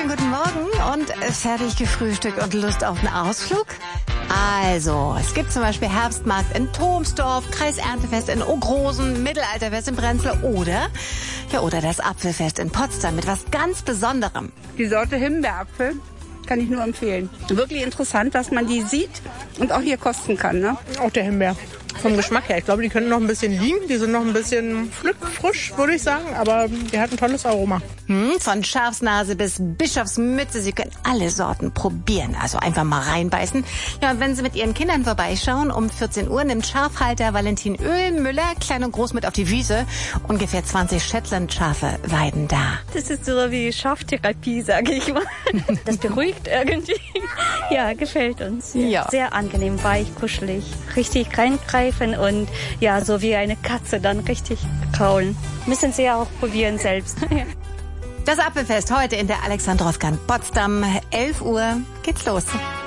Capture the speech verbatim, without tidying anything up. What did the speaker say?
schönen guten Morgen und fertig gefrühstückt und Lust auf einen Ausflug? Also, es gibt zum Beispiel Herbstmarkt in Thomsdorf, Kreiserntefest in Ogrosen, Mittelalterfest in Prenzlau oder, ja, oder das Apfelfest in Potsdam mit was ganz Besonderem. Die Sorte Himbeerapfel kann ich nur empfehlen. Wirklich interessant, dass man die sieht und auch hier kosten kann, ne? Auch der Himbeer. Vom Geschmack her. Ich glaube, die können noch ein bisschen liegen. Die sind noch ein bisschen frisch, würde ich sagen. Aber die hat ein tolles Aroma. Hm, von Schafsnase bis Bischofsmütze. Sie können alle Sorten probieren. Also einfach mal reinbeißen. Ja, und wenn Sie mit Ihren Kindern vorbeischauen, um vierzehn Uhr nimmt Schafhalter Valentin Oehlmüller klein und groß mit auf die Wiese. Ungefähr zwanzig Shetland-Schafe weiden da. Das ist so wie Schaftherapie, sage ich mal. Das beruhigt irgendwie. Ja, gefällt uns. Ja. Sehr angenehm, weich, kuschelig. Richtig reingreifen und ja, so wie eine Katze dann richtig kraulen. Müssen Sie ja auch probieren selbst. Das Apfelfest heute in der Alexandrowka in Potsdam. elf Uhr geht's los.